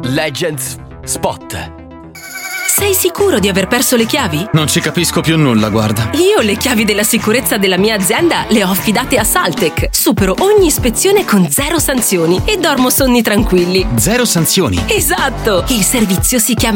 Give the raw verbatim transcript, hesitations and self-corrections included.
Legends Spot. Sei sicuro di aver perso le chiavi? Non ci capisco più nulla, guarda. Io le chiavi della sicurezza della mia azienda le ho affidate a Saltec. Supero ogni ispezione con zero sanzioni e dormo sonni tranquilli. Zero sanzioni? Esatto! Il servizio si chiama